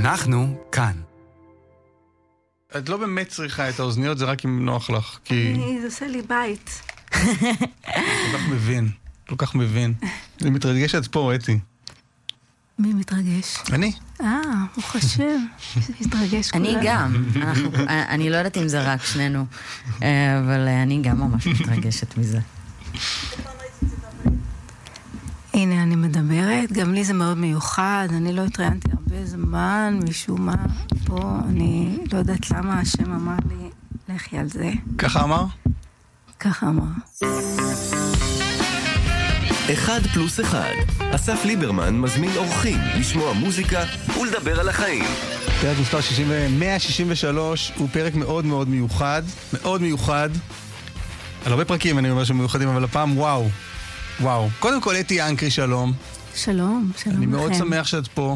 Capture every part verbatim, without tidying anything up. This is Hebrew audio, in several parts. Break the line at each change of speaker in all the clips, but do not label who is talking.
אנחנו כאן.
את לא באמת צריכה את האוזניות, זה רק אם נוח לך, כי...
זה עושה לי בית.
כל כך מבין, כל כך מבין. אני מתרגש שאת פה, אתי.
מי מתרגש?
אני.
אה, הוא חושב. מתרגש כולם.
אני גם. אני לא יודעת אם זה רק שנינו, אבל אני גם ממש מתרגשת מזה.
הנה, אני מדברת. גם לי זה מאוד מיוחד. אני לא התראיינתי הרבה זמן, משום מה. פה אני לא יודעת למה השם אמר לי, לכי על זה.
ככה אמר?
ככה אמר.
אחד פלוס אחד. אסף ליברמן מזמין אורחים לשמוע מוזיקה ולדבר על החיים.
פרק מספר מאה שישים ושלוש הוא פרק מאוד מאוד מיוחד, מאוד מיוחד. על הרבה פרקים אני אומר שמיוחדים, אבל הפעם וואו, וואו. קודם כל אתי אנקרי, שלום.
שלום, שלום לכם.
אני מאוד שמח שאת פה.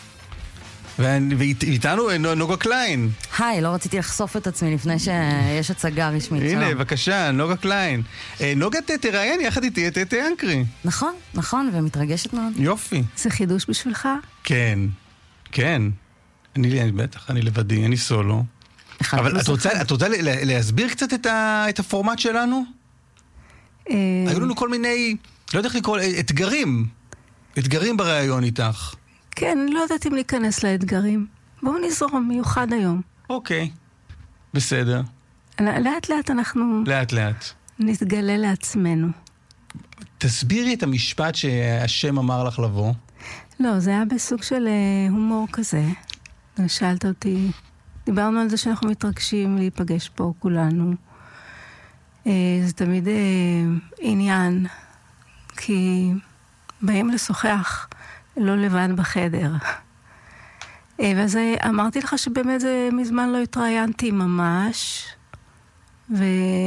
ואיתנו נוגה קליין.
היי, לא רציתי לחשוף את עצמי לפני שיש הצגה רשמית.
הנה, בבקשה, נוגה קליין. נוגה תראיין יחד איתי את אתי אנקרי. נכון,
נכון, ומתרגשת מאוד.
יופי.
זה חידוש בשבילך?
כן, כן. אני בטח, אני לבדי, אני סולו. אבל את רוצה להסביר קצת את הפורמט שלנו? היו לנו כל מיני, לא יודע איך לקרוא, אתגרים. אתגרים ברעיון איתך.
כן, אני לא יודעת אם להיכנס לאתגרים. בואו נזרום, מיוחד היום.
אוקיי, בסדר.
לאט לאט אנחנו...
לאט לאט.
נתגלה לעצמנו.
תסבירי את המשפט שהשם אמר לך לבוא. לא,
זה היה בסוג של הומור כזה. שאלת אותי, דיברנו על זה שאנחנו מתרגשים להיפגש פה כולנו. זה תמיד עניין, כי באים לשוחח. לא לבד בחדר. ואז אמרתי לך שבאמת זה מזמן לא התראיינתי ממש. ו...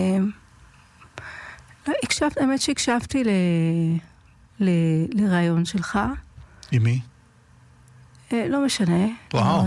לא, הקשבת, האמת שהקשבתי ל... ל... לרעיון שלך.
עם מי?
לא משנה.
וואו.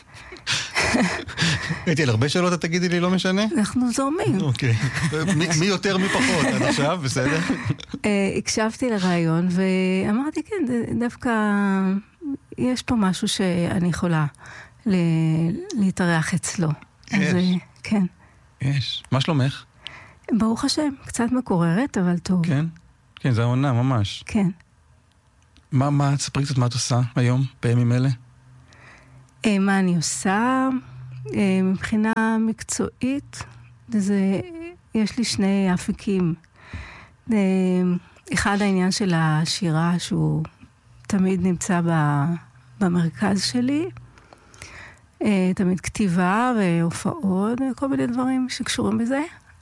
הייתי על הרבה שאלות, את תגידי לי לא משנה?
אנחנו זורמים.
אוקיי. מי יותר מי פחות עד עכשיו, בסדר?
הקשבתי לרעיון ואמרתי, כן, דווקא יש פה משהו שאני יכולה להתארח אצלו.
יש.
כן.
יש. מה שלומך?
ברוך השם, קצת מקוררת, אבל טוב.
כן? כן, זה העונה, ממש.
כן.
מה, מה, תספרי קצת מה את עושה היום, בימים אלה?
מה אני עושה? מבחינה מקצועית, זה, יש לי שני אפיקים. אחד העניין של השירה, שהוא תמיד נמצא במרכז שלי. תמיד כתיבה והופעות, כל מיני דברים שקשורים בזה.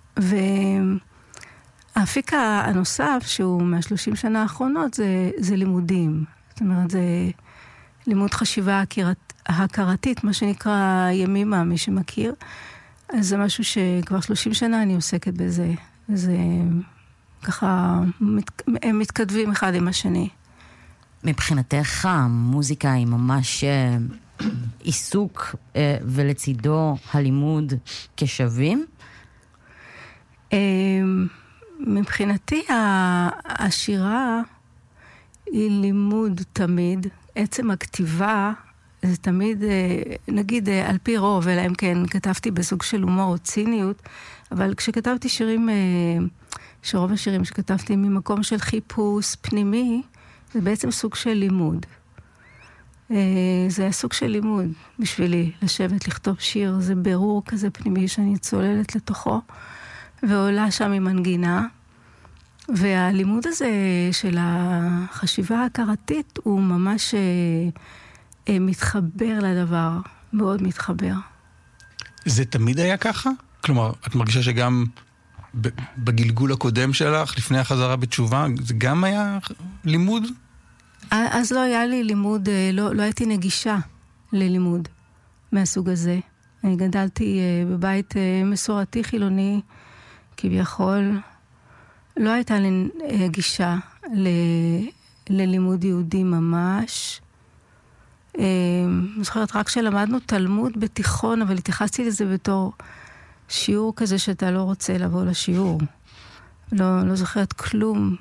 והאפיק הנוסף, שהוא מהשלושים שנה האחרונות, זה, זה לימודים. זאת אומרת, זה לימוד חשיבה הכירת, הכרתית, מה שנקרא ימימה, מי שמכיר. אז זה משהו שכבר שלושים שנה אני עוסקת בזה. זה ככה, הם מתכתבים אחד עם השני.
מבחינתך המוזיקה היא ממש עיסוק ולצידו הלימוד כשווים?
מבחינתי השירה היא לימוד תמיד. עצם הכתיבה זה תמיד, נגיד על פי רוב, אלא אם כן כתבתי בסוג של הומור או ציניות, אבל כשכתבתי שירים, שרוב השירים שכתבתי ממקום של חיפוש פנימי, זה בעצם סוג של לימוד. זה היה סוג של לימוד בשבילי, לשבת, לכתוב שיר, זה ברור כזה פנימי שאני צוללת לתוכו, ועולה שם עם מנגינה. והלימוד הזה של החשיבה ההכרתית הוא ממש מתחבר לדבר, מאוד מתחבר.
זה תמיד היה ככה? כלומר, את מרגישה שגם בגלגול הקודם שלך, לפני החזרה בתשובה, זה גם היה לימוד?
אז לא היה לי לימוד, לא, לא הייתי נגישה ללימוד מהסוג הזה. אני גדלתי בבית מסורתי חילוני, כביכול. לא הייתה לי גישה ל, ללימוד יהודי ממש. אני זוכרת רק שלמדנו תלמוד בתיכון, אבל התייחסתי לזה בתור שיעור כזה שאתה לא רוצה לבוא לשיעור. לא, לא זוכרת כלום.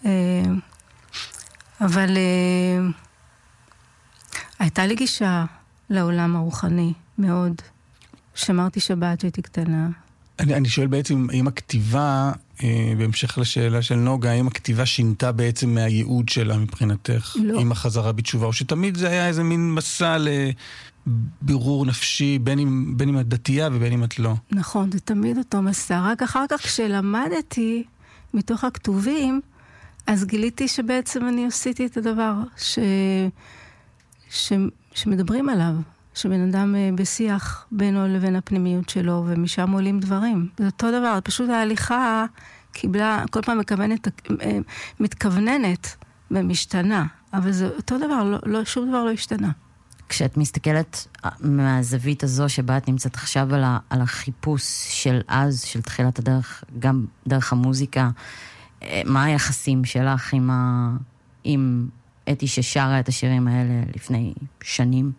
אבל הייתה לי גישה לעולם הרוחני, מאוד. שמרתי שבת שהייתי קטנה.
אני, אני שואל בעצם, האם הכתיבה, אה, בהמשך לשאלה של נוגה, האם הכתיבה שינתה בעצם מהייעוד שלה מבחינתך?
לא.
עם החזרה בתשובה, או שתמיד זה היה איזה מין מסע לבירור נפשי, בין אם, בין אם את דתייה ובין אם את לא.
נכון, זה תמיד אותו מסע. רק אחר כך כשלמדתי מתוך הכתובים, אז גיליתי שבעצם אני עשיתי את הדבר ש... ש... שמדברים עליו. שבן אדם בשיח בינו לבין הפנימיות שלו, ומשם עולים דברים. זה אותו דבר, פשוט ההליכה קיבלה, כל פעם מכוונת, מתכווננת ומשתנה, אבל זה אותו דבר, לא, לא, שום דבר לא השתנה.
כשאת מסתכלת מהזווית הזו שבה את נמצאת עכשיו על, ה, על החיפוש של אז, של תחילת הדרך, גם דרך המוזיקה, מה היחסים שלך עם, ה, עם אתי ששרה את השירים האלה לפני שנים?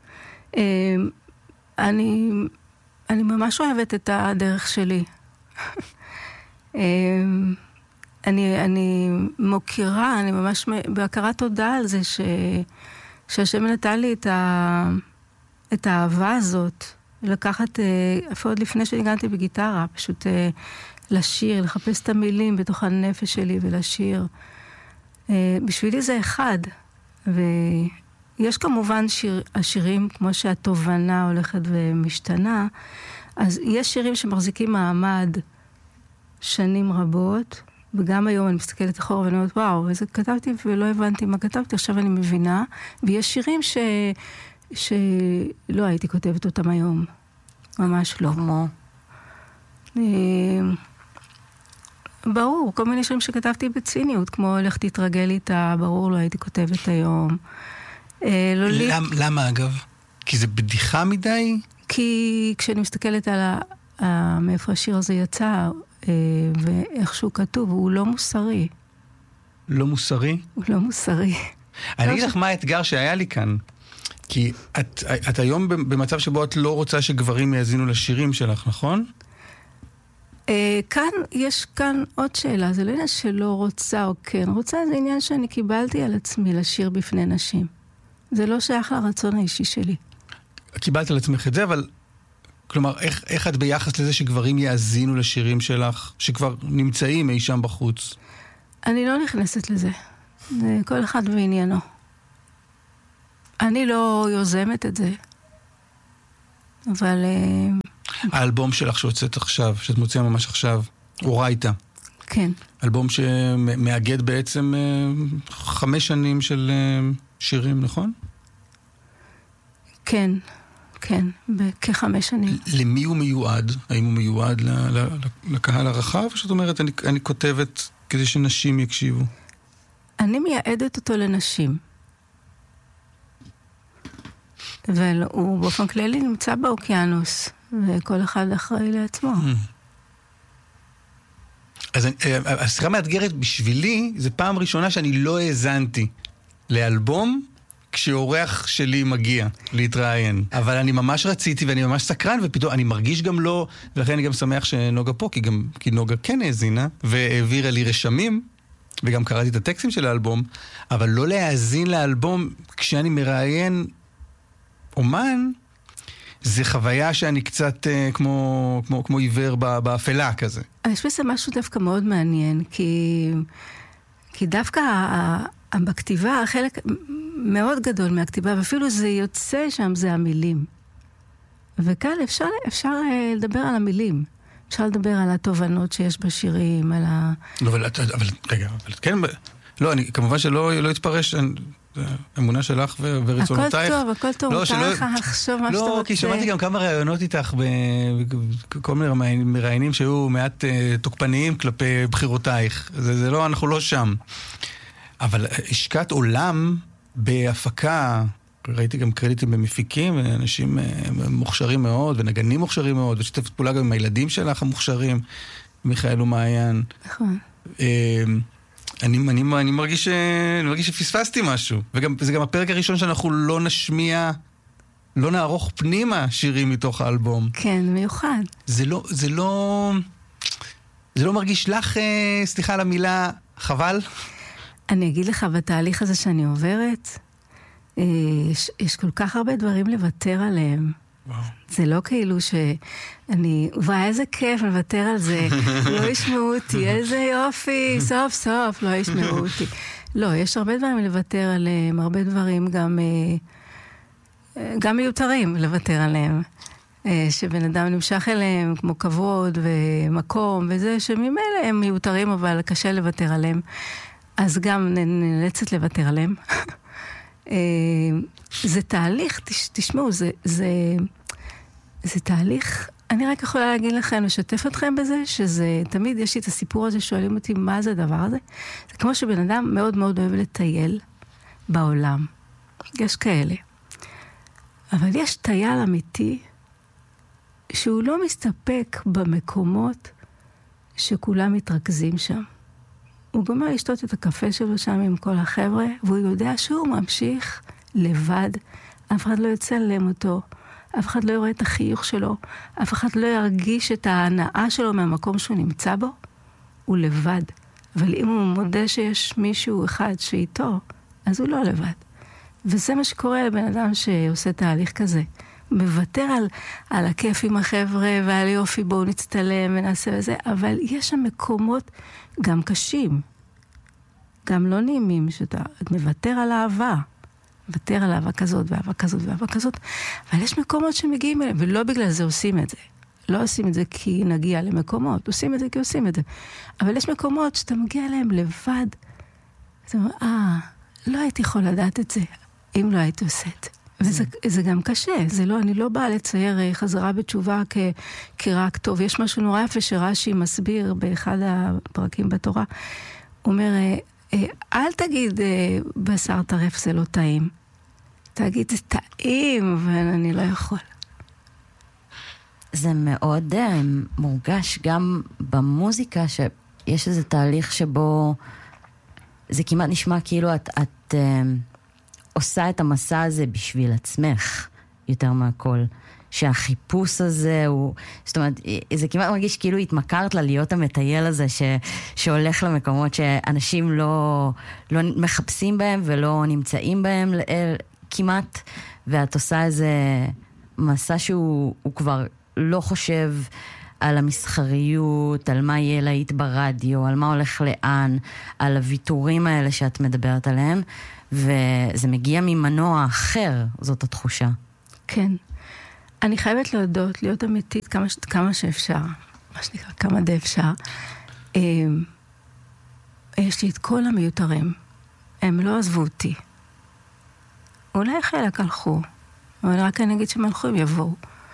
אני, אני ממש אוהבת את הדרך שלי. אני, אני מוכירה, אני ממש בהכרת תודה על זה ש, שהשם נתן לי את, ה, את האהבה הזאת, לקחת, אפילו עוד לפני שהגעתי בגיטרה, פשוט לשיר, לחפש את המילים בתוך הנפש שלי ולשיר. בשבילי זה אחד, ו... יש כמובן שיר, השירים, כמו שהתובנה הולכת ומשתנה, אז יש שירים שמחזיקים מעמד שנים רבות, וגם היום אני מסתכלת אחורה ואני אומרת, וואו, איזה כתבתי ולא הבנתי מה כתבתי, עכשיו אני מבינה, ויש שירים ש... שלא הייתי כותבת אותם היום. ממש לא.
כמו?
ברור, כל מיני שירים שכתבתי בציניות, כמו לך תתרגל איתה, ברור, לא הייתי כותבת היום.
למה אגב? כי זה בדיחה מדי?
כי כשאני מסתכלת על מאיפה השיר הזה יצא ואיך שהוא כתוב, הוא לא מוסרי.
לא מוסרי?
הוא לא מוסרי.
אני אגיד לך מה האתגר שהיה לי כאן. כי את, את היום במצב שבו את לא רוצה שגברים יאזינו לשירים שלך, נכון?
כאן, יש כאן עוד שאלה. זה לא עניין שלא רוצה או כן. רוצה זה עניין שאני קיבלתי על עצמי לשיר בפני נשים. זה לא שייך לרצון האישי שלי.
קיבלת על עצמך את זה, אבל כלומר, איך, איך את ביחס לזה שגברים יאזינו לשירים שלך, שכבר נמצאים אי שם בחוץ?
אני לא נכנסת לזה. זה כל אחד בעניינו. אני לא יוזמת את זה. אבל...
האלבום שלך שהוצאת עכשיו, שאת מוציאה ממש עכשיו, אורייתא.
כן.
אלבום שמאגד בעצם חמש שנים של שירים, נכון?
כן, כן, בכחמש שנים.
למי הוא מיועד? האם הוא מיועד לקהל הרחב? או שאת אומרת, אני, אני כותבת כדי שנשים יקשיבו?
אני מייעדת אותו לנשים. והוא באופן כללי נמצא באוקיינוס, וכל אחד אחראי לעצמו.
אז השיחה מאתגרת בשבילי, זה פעם ראשונה שאני לא האזנתי לאלבום כשאורח שלי מגיע להתראיין. אבל אני ממש רציתי ואני ממש סקרן, ופתאום אני מרגיש גם לא, ולכן אני גם שמח שנוגה פה, כי, גם, כי נוגה כן האזינה, והעבירה לי רשמים, וגם קראתי את הטקסטים של האלבום, אבל לא להאזין לאלבום כשאני מראיין אומן, זה חוויה שאני קצת אה, כמו, כמו, כמו עיוור באפלה כזה.
אני חושב שזה משהו דווקא מאוד מעניין, כי, כי דווקא בכתיבה, חלק מאוד גדול מהכתיבה, ואפילו זה יוצא שם, זה המילים. וכאן אפשר, אפשר לדבר על המילים. אפשר לדבר על התובנות שיש בשירים, על ה...
לא, אבל, אבל רגע, אבל כן, לא, אני, כמובן שלא לא יתפרש... אני... אמונה שלך ורצונותייך.
הכל טוב, הכל טוב, מותר לך לחשוב מה שאתה רוצה.
לא, כי שמעתי גם כמה רעיונות איתך בכל מיני מראיינים שהיו מעט תוקפניים כלפי בחירותייך. זה לא, אנחנו לא שם. אבל השקעת עולם בהפקה, ראיתי גם קרדיטים במפיקים, אנשים מוכשרים מאוד, ונגנים מוכשרים מאוד, ושתפת פעולה גם עם הילדים שלך המוכשרים, מיכאל ומעיין.
נכון.
אני, אני, אני מרגיש, אני מרגיש שפספסתי משהו. וגם, זה גם הפרק הראשון שאנחנו לא נשמיע, לא נערוך פנימה שירים מתוך האלבום.
כן, מיוחד.
זה לא, זה לא, זה לא מרגיש לך, סליחה על המילה, חבל?
אני אגיד לך, בתהליך הזה שאני עוברת, יש, יש כל כך הרבה דברים לוותר עליהם.
וואו.
זה לא כאילו שאני, וואי, איזה כיף לוותר על זה, לא ישמעו אותי, איזה יופי, סוף סוף לא ישמעו אותי. לא, יש הרבה דברים לוותר עליהם, הרבה דברים גם, גם מיותרים לוותר עליהם. שבן אדם נמשך אליהם, כמו כבוד ומקום, וזה שממילא הם מיותרים, אבל קשה לוותר עליהם. אז גם נאלצת לוותר עליהם. זה תהליך, תשמעו, זה, זה, זה תהליך, אני רק יכולה להגיד לכם, לשתף אתכם בזה, שזה, תמיד יש לי את הסיפור הזה, שואלים אותי מה זה הדבר הזה. זה כמו שבן אדם מאוד מאוד אוהב לטייל בעולם. יש כאלה. אבל יש טייל אמיתי, שהוא לא מסתפק במקומות שכולם מתרכזים שם. הוא גומר לשתות את הקפה שלו שם עם כל החבר'ה, והוא יודע שהוא ממשיך לבד. אף אחד לא יצלם אותו, אף אחד לא יראה את החיוך שלו, אף אחד לא ירגיש את ההנאה שלו מהמקום שהוא נמצא בו. הוא לבד. אבל אם הוא מודה שיש מישהו אחד שאיתו, אז הוא לא לבד. וזה מה שקורה לבן אדם שעושה תהליך כזה. מוותר על, על הכיף עם החבר'ה ועל יופי, בואו נצטלם ונעשה וזה, אבל יש שם מקומות גם קשים, גם לא נעימים, שאתה מוותר על אהבה, מוותר על אהבה כזאת ואהבה כזאת ואהבה כזאת, אבל יש מקומות שמגיעים אליהם, ולא בגלל זה עושים את זה. לא עושים את זה כי נגיע למקומות, עושים את זה כי עושים את זה. אבל יש מקומות שאתה מגיע אליהם לבד, אתה אומר, אה, לא הייתי יכול לדעת את זה, אם לא הייתי עושה את זה. וזה זה גם קשה, זה לא, אני לא באה לצייר חזרה בתשובה כ, כרק טוב. יש משהו נורא יפה שרש"י מסביר באחד הפרקים בתורה. הוא אומר, אל תגיד בשר טרף זה לא טעים. תגיד זה טעים ואני לא יכול.
זה מאוד uh, מורגש גם במוזיקה, שיש איזה תהליך שבו זה כמעט נשמע כאילו את... את uh, עושה את המסע הזה בשביל עצמך, יותר מהכל. שהחיפוש הזה הוא... זאת אומרת, זה כמעט מרגיש כאילו התמכרת ללהיות המטייל הזה, ש, שהולך למקומות שאנשים לא, לא מחפשים בהם ולא נמצאים בהם כמעט, ואת עושה איזה מסע שהוא כבר לא חושב על המסחריות, על מה יהיה להיט ברדיו, על מה הולך לאן, על הוויתורים האלה שאת מדברת עליהם, וזה מגיע ממנוע אחר, זאת התחושה.
כן. אני חייבת להודות, להיות אמיתית כמה, כמה שאפשר, מה שנקרא, כמה די אפשר. יש לי את כל המיותרים. הם לא עזבו אותי. אולי חלק הלכו, אבל רק אני אגיד שהם הלכו, הם יבואו.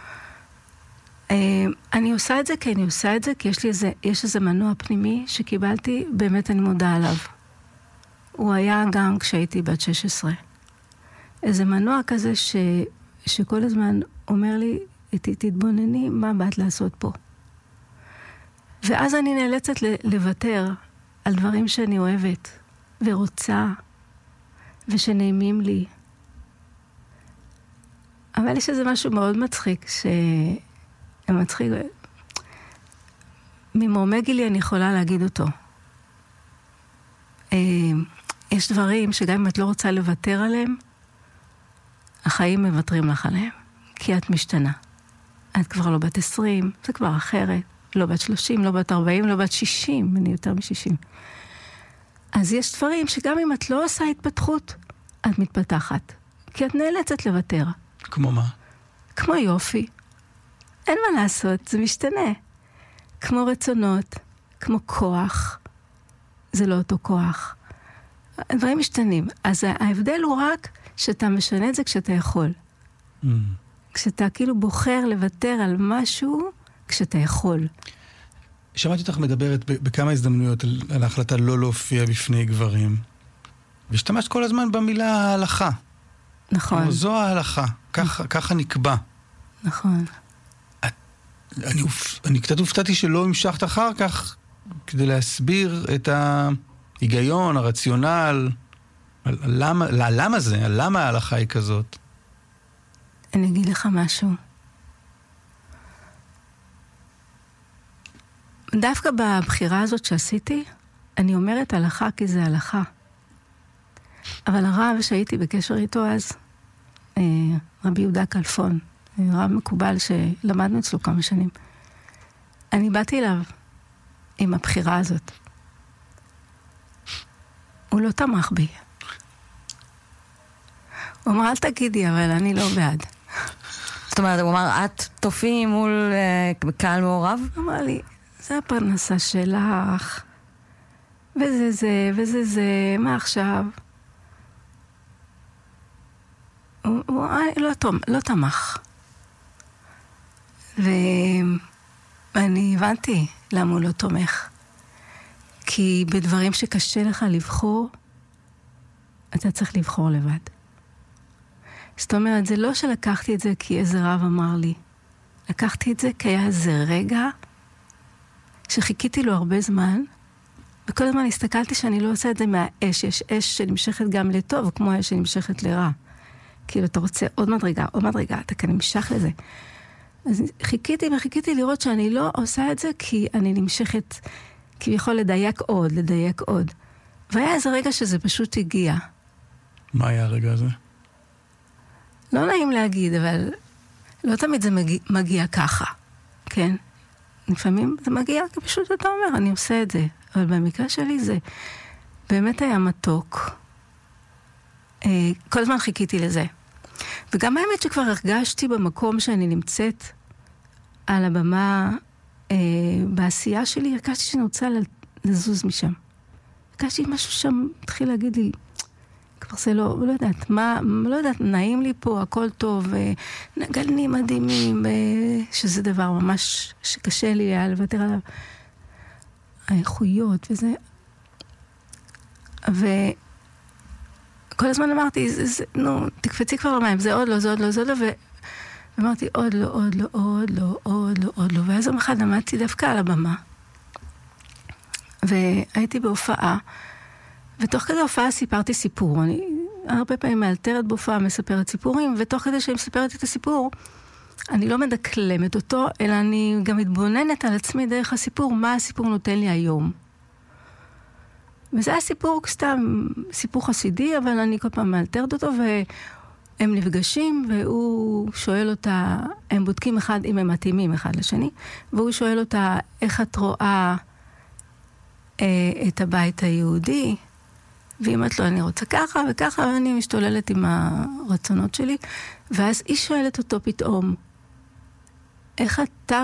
אני עושה את זה כי אני עושה את זה, כי יש לי איזה, יש איזה מנוע פנימי שקיבלתי, באמת אני מודה עליו. הוא היה גם כשהייתי בת שש עשרה. איזה מנוע כזה ש, שכל הזמן אומר לי, תתבונני מה באת לעשות פה. ואז אני נאלצת לוותר על דברים שאני אוהבת ורוצה ושנעימים לי. אבל יש איזה משהו מאוד מצחיק, שמצחיק, ממורמי גילי אני יכולה להגיד אותו. יש דברים שגם אם את לא רוצה לוותר עליהם, החיים מוותרים לך עליהם, כי את משתנה. את כבר לא בת עשרים, זה כבר אחרת. לא בת שלושים, לא בת ארבעים, לא בת שישים, אני יותר משישים. אז יש דברים שגם אם את לא עושה התפתחות, את מתפתחת. כי את נאלצת לוותר.
כמו מה? כמו
יופי. אין מה לעשות, זה משתנה. כמו רצונות, כמו כוח. זה לא אותו כוח. הדברים משתנים. אז ההבדל הוא רק שאתה משנה את זה כשאתה יכול. Mm. כשאתה כאילו בוחר לוותר על משהו כשאתה יכול.
שמעתי אותך מדברת בכמה הזדמנויות על, על ההחלטה לא להופיע בפני גברים. והשתמשת כל הזמן במילה ההלכה.
נכון.
כמו זו ההלכה. ככה, ככה נקבע.
נכון.
את, אני, אני קצת הופתעתי שלא המשכת אחר כך כדי להסביר את ההיגיון, הרציונל, על, על למה, למה זה, על למה ההלכה היא כזאת.
אני אגיד לך משהו. דווקא בבחירה הזאת שעשיתי, אני אומרת הלכה כי זה הלכה. אבל הרב שהייתי בקשר איתו אז, רבי יהודה כלפון, רב מקובל שלמדנו אצלו כמה שנים, אני באתי אליו עם הבחירה הזאת. הוא לא תמך בי. הוא אמר, אל תגידי, אבל אני לא בעד.
זאת אומרת, הוא אמר, את תופיעי מול uh, קהל מעורב?
הוא אמר לי, זה הפרנסה שלך, וזה זה, וזה זה, מה עכשיו? הוא, הוא לא, תומ, לא תמך. ואני הבנתי למה הוא לא תומך. כי בדברים שקשה לך לבחור, אתה צריך לבחור לבד. זאת אומרת, זה לא שלקחתי את זה כי איזה רב אמר לי. לקחתי את זה כי היה איזה רגע שחיכיתי לו הרבה זמן, וכל הזמן הסתכלתי שאני לא עושה את זה מהאש. יש אש שנמשכת גם לטוב, כמו האש שנמשכת לרע. כאילו, אתה רוצה עוד מדרגה, עוד מדרגה, אתה כאן נמשך לזה. אז חיכיתי וחיכיתי לראות שאני לא עושה את זה כי אני נמשכת, כי יכול לדייק עוד, לדייק עוד. והיה איזה רגע שזה פשוט הגיע.
מה היה הרגע הזה?
לא נעים להגיד, אבל לא תמיד זה מגיע, מגיע ככה, כן? לפעמים זה מגיע, כי פשוט אתה אומר, אני עושה את זה. אבל במקרה שלי זה באמת היה מתוק. אה, כל הזמן חיכיתי לזה. וגם האמת שכבר הרגשתי במקום שאני נמצאת על הבמה, אה, בעשייה שלי, הרגשתי שאני רוצה לזוז משם. הרגשתי משהו שם, התחיל להגיד לי, כבר זה לא, לא יודעת, מה, לא יודעת, נעים לי פה, הכל טוב, גלנים מדהימים, שזה דבר ממש שקשה לי היה לוותר עליו. האיכויות וזה. וכל הזמן אמרתי, זה, זה, נו, תקפצי כבר למים, זה עוד לא, זה עוד לא, זה עוד לא, ואמרתי, עוד לא, עוד לא, עוד לא, עוד לא, עוד לא, ואז יום אחד עמדתי דווקא על הבמה, והייתי בהופעה, ותוך כדי הופעה סיפרתי סיפור. אני הרבה פעמים מאלתרת בהופעה, מספרת סיפורים, ותוך כדי שאני מספרת את הסיפור, אני לא מדקלמת אותו, אלא אני גם מתבוננת על עצמי דרך הסיפור, מה הסיפור נותן לי היום. וזה היה סיפור סתם, סיפור חסידי, אבל אני כל פעם מאלתרת אותו, והם נפגשים, והוא שואל אותה, הם בודקים אחד, אם הם מתאימים אחד לשני, והוא שואל אותה, איך את רואה אה, את הבית היהודי? ואם את לא, אני רוצה ככה וככה, ואני משתוללת עם הרצונות שלי, ואז היא שואלת אותו פתאום, איך אתה